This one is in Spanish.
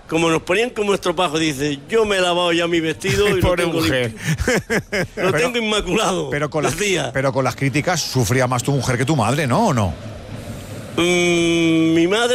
como nos ponían como estropajo, dice, yo me he lavado ya mi vestido y lo tengo mujer. lo tengo inmaculado. Pero con, decía. pero con las críticas sufría más tu mujer que tu madre, ¿no? ¿O no? Mi madre